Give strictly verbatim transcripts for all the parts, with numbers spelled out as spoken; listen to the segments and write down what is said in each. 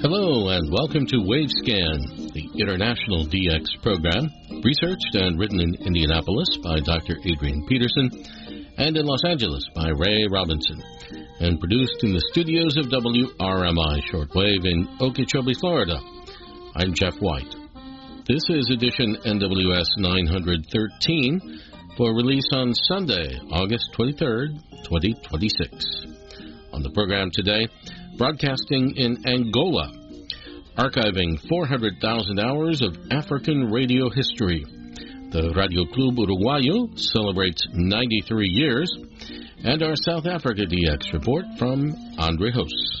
Hello and welcome to WaveScan, the international D X program, researched and written in Indianapolis by Doctor Adrian Peterson and in Los Angeles by Ray Robinson, and produced in the studios of W R M I Shortwave in Okeechobee, Florida. I'm Jeff White. This is edition N W S nine thirteen for release on Sunday, August twenty-third, twenty twenty-six. On the program today, broadcasting in Angola, archiving four hundred thousand hours of African radio history. The Radio Club Uruguayo celebrates ninety-three years, and our South Africa D X report from Andre Hoos.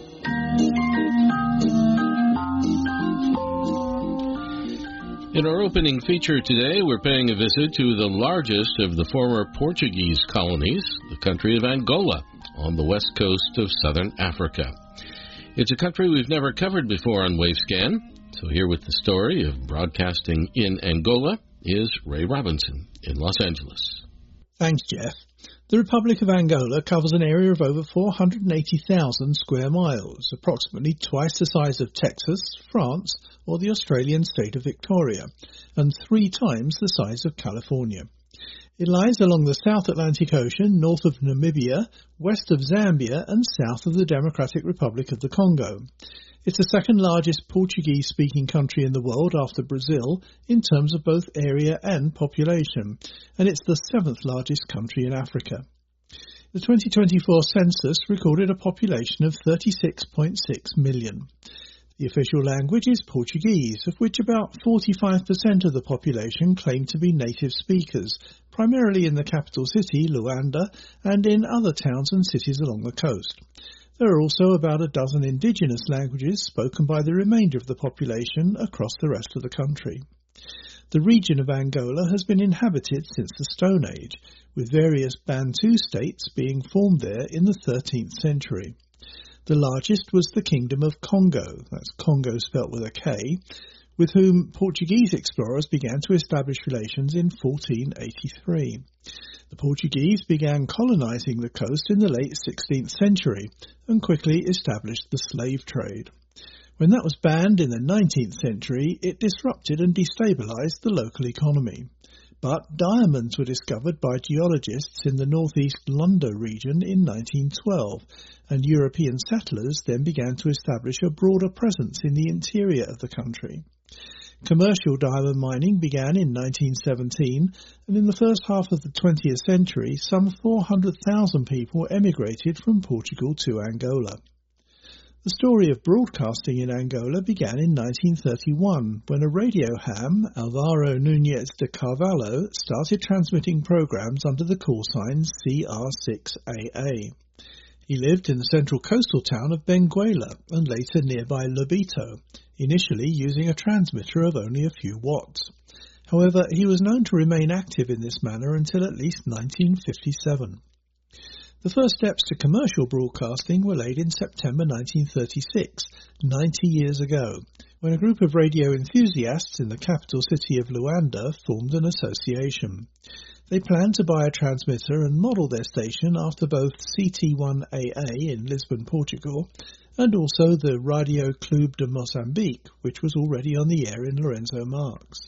In our opening feature today, we're paying a visit to the largest of the former Portuguese colonies, the country of Angola, on the west coast of southern Africa. It's a country we've never covered before on WaveScan, so here with the story of broadcasting in Angola is Ray Robinson in Los Angeles. Thanks, Jeff. The Republic of Angola covers an area of over four hundred eighty thousand square miles, approximately twice the size of Texas, France, or the Australian state of Victoria, and three times the size of California. It lies along the South Atlantic Ocean, north of Namibia, west of Zambia, and south of the Democratic Republic of the Congo. It's the second largest Portuguese-speaking country in the world after Brazil in terms of both area and population, and it's the seventh largest country in Africa. The twenty twenty-four census recorded a population of thirty-six point six million. The official language is Portuguese, of which about forty-five percent of the population claim to be native speakers, primarily in the capital city, Luanda, and in other towns and cities along the coast. There are also about a dozen indigenous languages spoken by the remainder of the population across the rest of the country. The region of Angola has been inhabited since the Stone Age, with various Bantu states being formed there in the thirteenth century. The largest was the Kingdom of Congo, that's Congo spelt with a K, with whom Portuguese explorers began to establish relations in fourteen eighty-three. The Portuguese began colonizing the coast in the late sixteenth century and quickly established the slave trade. When that was banned in the nineteenth century, it disrupted and destabilized the local economy. But diamonds were discovered by geologists in the northeast Luanda region in nineteen twelve, and European settlers then began to establish a broader presence in the interior of the country. Commercial diamond mining began in nineteen seventeen, and in the first half of the twentieth century, some four hundred thousand people emigrated from Portugal to Angola. The story of broadcasting in Angola began in nineteen thirty-one, when a radio ham, Alvaro Núñez de Carvalho, started transmitting programs under the call sign C R six A A. He lived in the central coastal town of Benguela and later nearby Lobito, initially using a transmitter of only a few watts. However, he was known to remain active in this manner until at least nineteen fifty-seven. The first steps to commercial broadcasting were laid in September nineteen thirty-six, ninety years ago, when a group of radio enthusiasts in the capital city of Luanda formed an association. They planned to buy a transmitter and model their station after both C T one A A in Lisbon, Portugal, and also the Radio Club de Moçambique, which was already on the air in Lourenço Marques.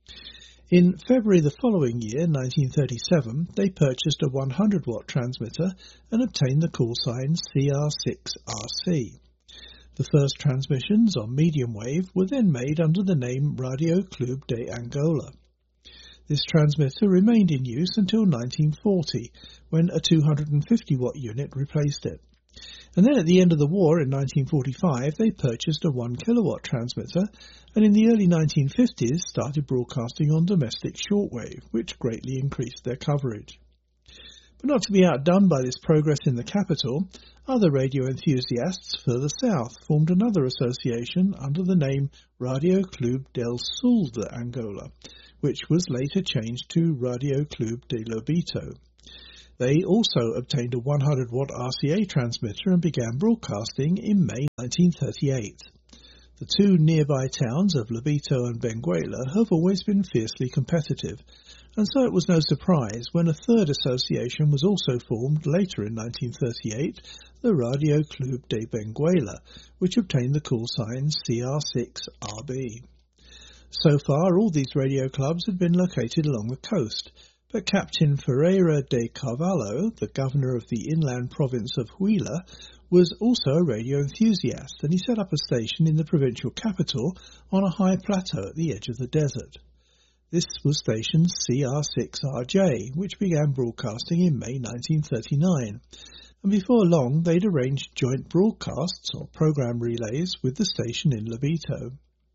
In February the following year, nineteen thirty-seven, they purchased a one hundred watt transmitter and obtained the call sign C R six R C. The first transmissions on medium wave were then made under the name Radio Club de Angola. This transmitter remained in use until nineteen forty, when a two hundred fifty watt unit replaced it. And then at the end of the war in nineteen forty-five, they purchased a one kilowatt transmitter, and in the early nineteen fifties started broadcasting on domestic shortwave, which greatly increased their coverage. But not to be outdone by this progress in the capital, other radio enthusiasts further south formed another association under the name Radio Club del Sul de Angola, which was later changed to Radio Club de Lobito. They also obtained a one hundred watt R C A transmitter and began broadcasting in May nineteen thirty-eight. The two nearby towns of Lobito and Benguela have always been fiercely competitive, and so it was no surprise when a third association was also formed later in nineteen thirty-eight, the Radio Club de Benguela, which obtained the call sign C R six R B. So far, all these radio clubs had been located along the coast, but Captain Ferreira de Carvalho, the governor of the inland province of Huila, was also a radio enthusiast, and he set up a station in the provincial capital on a high plateau at the edge of the desert. This was station C R six R J, which began broadcasting in May nineteen thirty-nine, and before long they'd arranged joint broadcasts or program relays with the station in Lobito.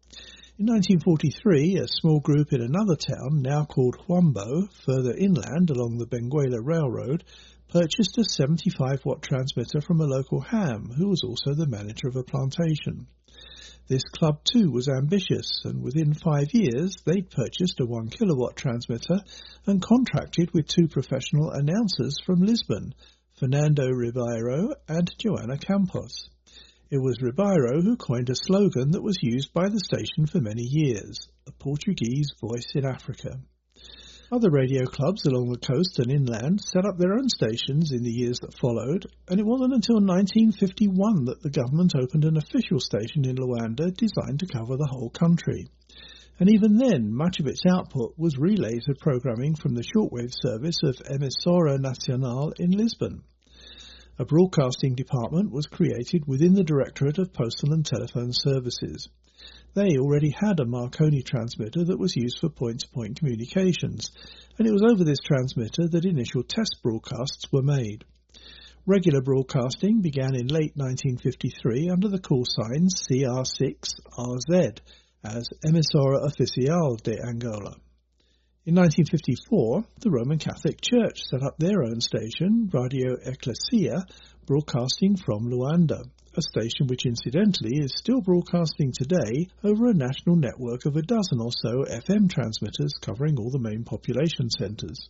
In nineteen forty-three, a small group in another town, now called Huambo, further inland along the Benguela Railroad, purchased a seventy-five watt transmitter from a local ham, who was also the manager of a plantation. This club too was ambitious, and within five years they'd purchased a one kilowatt transmitter and contracted with two professional announcers from Lisbon, Fernando Ribeiro and Joana Campos. It was Ribeiro who coined a slogan that was used by the station for many years, "A Portuguese Voice in Africa." Other radio clubs along the coast and inland set up their own stations in the years that followed, and it wasn't until nineteen fifty-one that the government opened an official station in Luanda designed to cover the whole country. And even then, much of its output was relays of programming from the shortwave service of Emissora Nacional in Lisbon. A broadcasting department was created within the Directorate of Postal and Telephone Services. They already had a Marconi transmitter that was used for point-to-point communications, and it was over this transmitter that initial test broadcasts were made. Regular broadcasting began in late nineteen fifty-three under the call sign C R six R Z as Emissora Oficial de Angola. In nineteen fifty-four, the Roman Catholic Church set up their own station, Radio Ecclesia, broadcasting from Luanda, a station which incidentally is still broadcasting today over a national network of a dozen or so F M transmitters covering all the main population centres.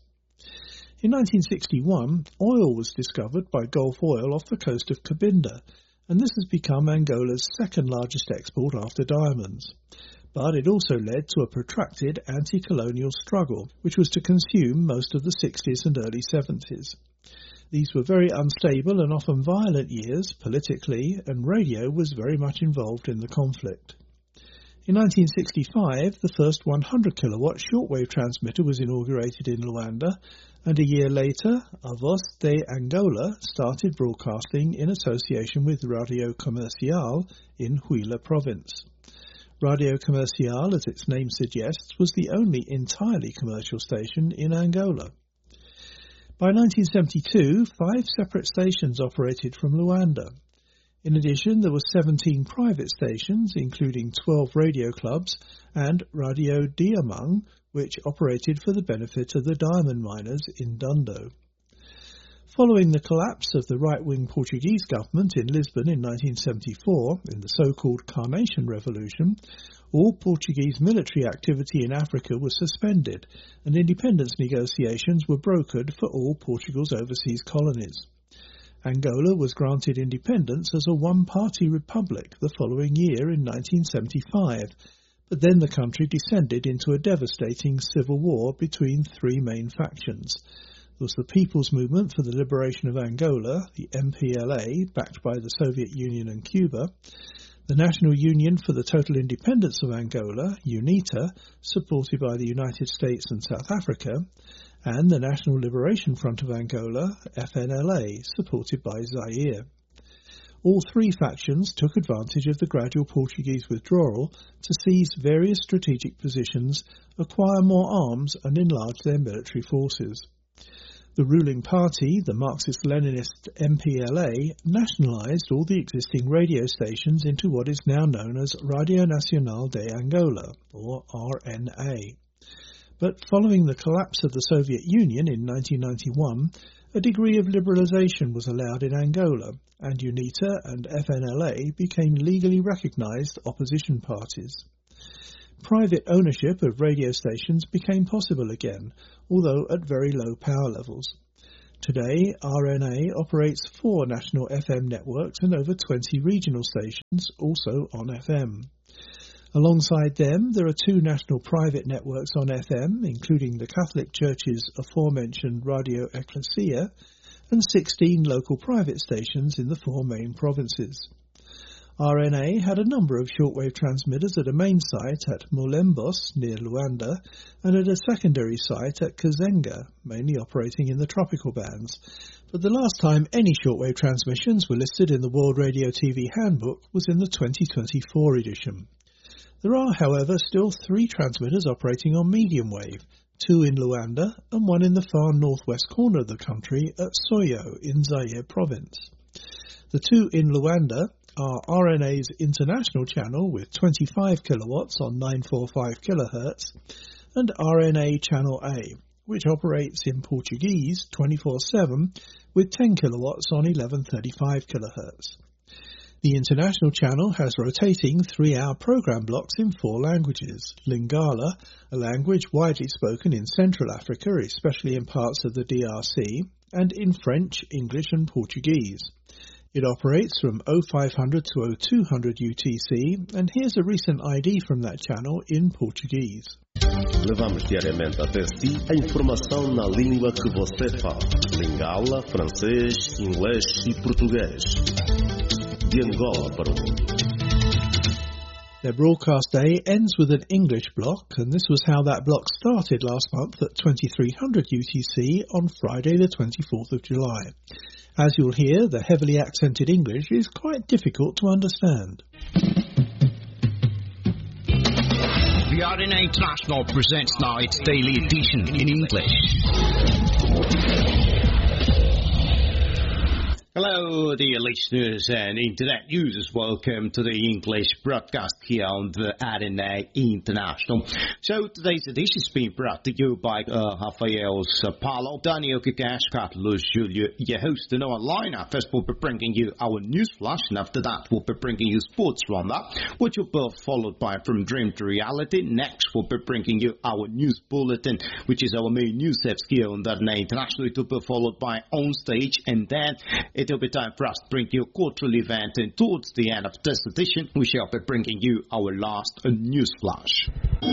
In nineteen sixty-one, oil was discovered by Gulf Oil off the coast of Cabinda, and this has become Angola's second largest export after diamonds. But it also led to a protracted anti-colonial struggle, which was to consume most of the sixties and early seventies. These were very unstable and often violent years politically, and radio was very much involved in the conflict. In nineteen sixty-five, the first one hundred kilowatt shortwave transmitter was inaugurated in Luanda, and a year later, A Voz de Angola started broadcasting in association with Radio Comercial in Huila province. Radio Comercial, as its name suggests, was the only entirely commercial station in Angola. By nineteen seventy-two, five separate stations operated from Luanda. In addition, there were seventeen private stations, including twelve radio clubs, and Radio Diamang, which operated for the benefit of the diamond miners in Dundo. Following the collapse of the right-wing Portuguese government in Lisbon in nineteen seventy-four, in the so-called Carnation Revolution, all Portuguese military activity in Africa was suspended, and independence negotiations were brokered for all Portugal's overseas colonies. Angola was granted independence as a one-party republic the following year in nineteen seventy-five, but then the country descended into a devastating civil war between three main factions. There was the People's Movement for the Liberation of Angola, the M P L A, backed by the Soviet Union and Cuba, the National Union for the Total Independence of Angola, UNITA, supported by the United States and South Africa, and the National Liberation Front of Angola, F N L A, supported by Zaire. All three factions took advantage of the gradual Portuguese withdrawal to seize various strategic positions, acquire more arms and enlarge their military forces. The ruling party, the Marxist-Leninist M P L A, nationalised all the existing radio stations into what is now known as Radio Nacional de Angola, or R N A. But following the collapse of the Soviet Union in nineteen ninety-one, a degree of liberalisation was allowed in Angola, and UNITA and F N L A became legally recognised opposition parties. Private ownership of radio stations became possible again, although at very low power levels. Today, R N A operates four national F M networks and over twenty regional stations, also on F M. Alongside them, there are two national private networks on F M, including the Catholic Church's aforementioned Radio Ecclesia, and sixteen local private stations in the four main provinces. R N A had a number of shortwave transmitters at a main site at Molembos near Luanda and at a secondary site at Kazenga, mainly operating in the tropical bands. But the last time any shortwave transmissions were listed in the World Radio T V Handbook was in the twenty twenty-four edition. There are, however, still three transmitters operating on medium wave, two in Luanda and one in the far northwest corner of the country at Soyo in Zaire province. The two in Luanda are R N A's international channel with twenty-five kilowatts on nine forty-five kilohertz and R N A Channel A, which operates in Portuguese twenty-four seven with ten kilowatts on eleven thirty-five kilohertz. The international channel has rotating three-hour program blocks in four languages: Lingala, a language widely spoken in Central Africa, especially in parts of the D R C, and in French, English and Portuguese. It operates from oh five hundred to oh two hundred U T C, and here's a recent I D from that channel in Portuguese. Levamos diariamente até si a informação na língua que você fala: Lingala, francês, inglês e português. De Angola para o mundo. Their broadcast day ends with an English block, and this was how that block started last month at twenty-three hundred U T C on Friday the twenty-fourth of July. As you'll hear, the heavily accented English is quite difficult to understand. The R N A International presents now its daily edition in English. Hello, dear listeners and internet users. Welcome to the English broadcast here on the R N A International. So today's edition is being brought to you by uh, Rafael Sapalo, Daniel Kikash, Carlos Julio, your host, and our lineup. First, we'll be bringing you our news flash, and after that, we'll be bringing you sports roundup, which will be followed by From Dream to Reality. Next, we'll be bringing you our news bulletin, which is our main news apps here on the R N A International. It will be followed by On Stage, and then it It'll be time for us to bring you a quarterly event, and towards the end of this edition, we shall be bringing you our last uh, news flash.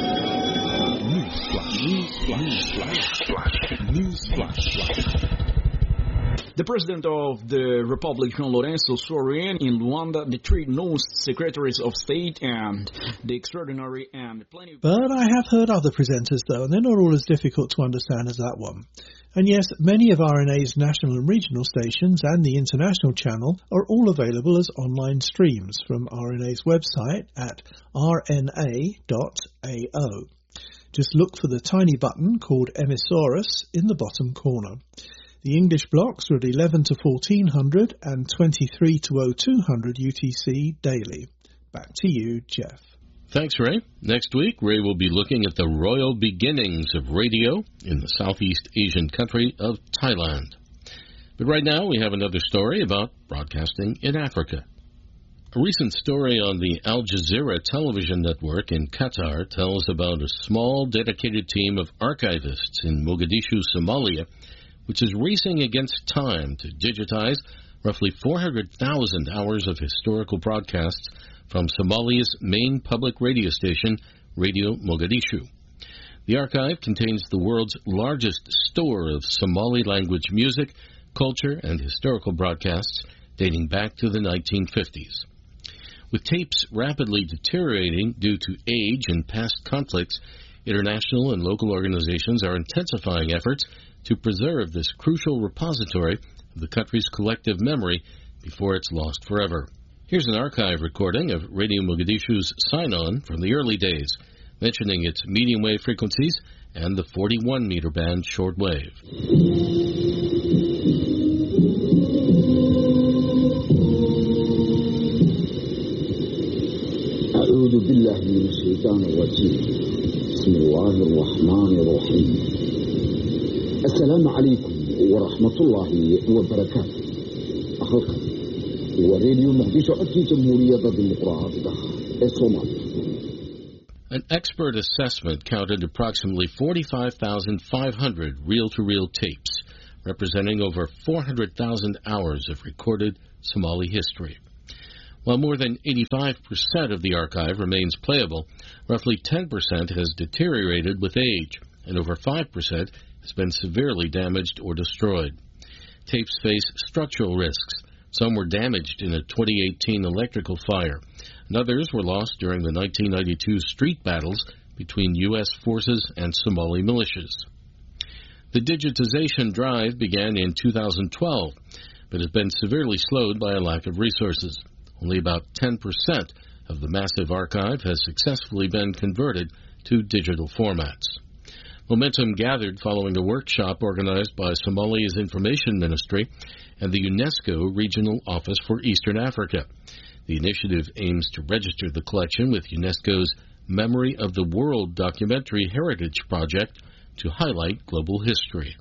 News flash. News flash. News flash. News flash. The President of the Republic, João Lourenço, swore in in Luanda the three newest Secretaries of State and the extraordinary and plenty... But I have heard other presenters, though, and they're not all as difficult to understand as that one. And yes, many of R N A's national and regional stations and the international channel are all available as online streams from R N A's website at r n a dot a o. Just look for the tiny button called Emissaurus in the bottom corner. The English blocks are at eleven to fourteen hundred and twenty-three to oh two hundred U T C daily. Back to you, Jeff. Thanks, Ray. Next week, Ray will be looking at the royal beginnings of radio in the Southeast Asian country of Thailand. But right now, we have another story about broadcasting in Africa. A recent story on the Al Jazeera television network in Qatar tells about a small, dedicated team of archivists in Mogadishu, Somalia, which is racing against time to digitize roughly four hundred thousand hours of historical broadcasts from Somalia's main public radio station, Radio Mogadishu. The archive contains the world's largest store of Somali language music, culture, and historical broadcasts dating back to the nineteen fifties. With tapes rapidly deteriorating due to age and past conflicts, international and local organizations are intensifying efforts to preserve this crucial repository of the country's collective memory before it's lost forever. Here's an archive recording of Radio Mogadishu's sign-on from the early days, mentioning its medium-wave frequencies and the forty-one meter band shortwave. أعوذ بالله من الشيطان الرجيم بسم الله الرحمن الرحيم السلام عليكم ورحمة الله وبركاته أخوكم وراديو مقديشو عدتي جمهورية الديمقراطية الصومال. An expert assessment counted approximately forty-five thousand five hundred reel-to-reel tapes, representing over four hundred thousand hours of recorded Somali history. While more than eighty-five percent of the archive remains playable, roughly ten percent has deteriorated with age, and over five percent has been severely damaged or destroyed. Tapes face structural risks. Some were damaged in a twenty eighteen electrical fire, and others were lost during the nineteen ninety-two street battles between U S forces and Somali militias. The digitization drive began in two thousand twelve, but has been severely slowed by a lack of resources. Only about ten percent of the massive archive has successfully been converted to digital formats. Momentum gathered following a workshop organized by Somalia's Information Ministry and the UNESCO Regional Office for Eastern Africa. The initiative aims to register the collection with UNESCO's Memory of the World Documentary Heritage Project to highlight global history.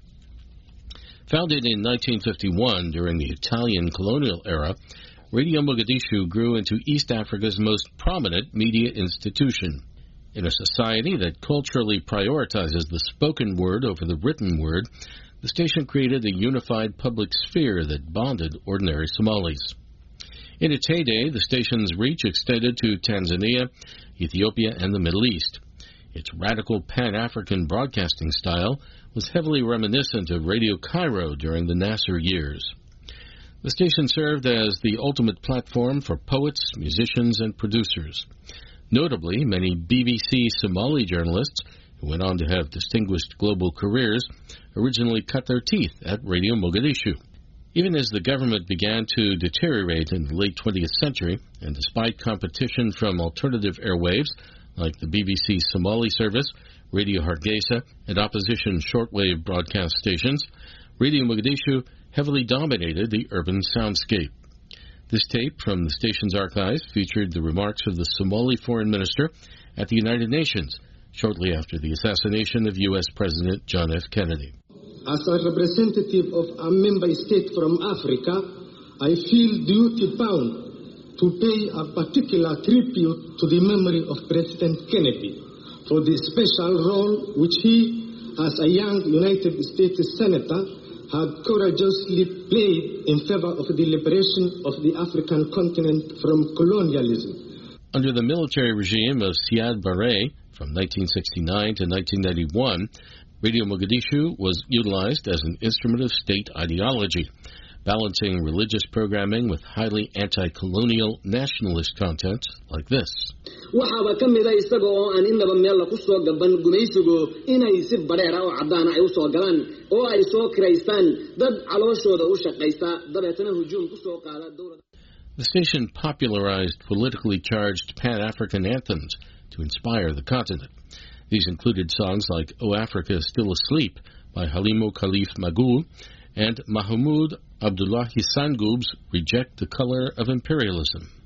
Founded in nineteen fifty-one during the Italian colonial era, Radio Mogadishu grew into East Africa's most prominent media institution. In a society that culturally prioritizes the spoken word over the written word, the station created a unified public sphere that bonded ordinary Somalis. In its heyday, the station's reach extended to Tanzania, Ethiopia, and the Middle East. Its radical Pan-African broadcasting style was heavily reminiscent of Radio Cairo during the Nasser years. The station served as the ultimate platform for poets, musicians, and producers. Notably, many B B C Somali journalists, who went on to have distinguished global careers, originally cut their teeth at Radio Mogadishu. Even as the government began to deteriorate in the late twentieth century, and despite competition from alternative airwaves like the B B C Somali service, Radio Hargeisa, and opposition shortwave broadcast stations, Radio Mogadishu heavily dominated the urban soundscape. This tape from the station's archives featured the remarks of the Somali foreign minister at the United Nations shortly after the assassination of U S President John F. Kennedy. As a representative of a member state from Africa, I feel duty-bound to pay a particular tribute to the memory of President Kennedy for the special role which he, as a young United States Senator, had courageously played in favor of the liberation of the African continent from colonialism. Under the military regime of Siad Barre from nineteen sixty-nine to nineteen ninety-one, Radio Mogadishu was utilized as an instrument of state ideology, balancing religious programming with highly anti-colonial nationalist content like this. waxaaba ka mid ah isaga oo aan inaba meel la ku soo gaban gumaysigu inay si bareer ah oo cadaan ay u soo galaan oo ay soo kireystaan dad calooshooda u shaqeysta dabeetana hujuum ku soo qaada dawladda. The station popularized politically charged Pan-African anthems to inspire the continent. These included songs like O Africa Still Asleep by Halimo Khalif Magool and Mahmoud Abdullahi Sangub's Reject the Color of Imperialism.